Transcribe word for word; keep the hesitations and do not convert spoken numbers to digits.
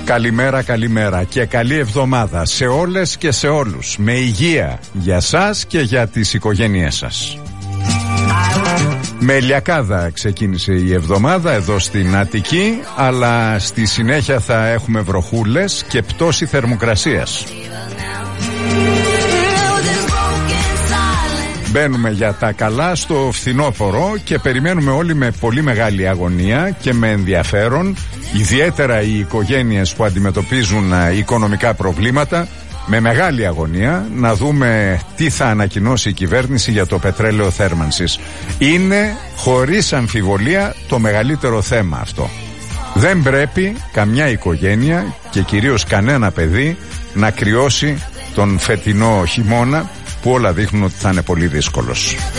Καλημέρα, καλημέρα και καλή εβδομάδα σε όλες και σε όλους. Με υγεία για σας και για τις οικογένειές σας. Με ηλιακάδα ξεκίνησε η εβδομάδα εδώ στην Αττική, αλλά στη συνέχεια θα έχουμε βροχούλες και πτώση θερμοκρασίας. Μπαίνουμε για τα καλά στο φθινόπωρο και περιμένουμε όλοι με πολύ μεγάλη αγωνία και με ενδιαφέρον, ιδιαίτερα οι οικογένειες που αντιμετωπίζουν οικονομικά προβλήματα, με μεγάλη αγωνία να δούμε τι θα ανακοινώσει η κυβέρνηση για το πετρέλαιο θέρμανσης. Είναι χωρίς αμφιβολία το μεγαλύτερο θέμα αυτό. Δεν πρέπει καμιά οικογένεια και κυρίως κανένα παιδί να κρυώσει τον φετινό χειμώνα, που όλα δείχνουν ότι θα είναι πολύ δύσκολος.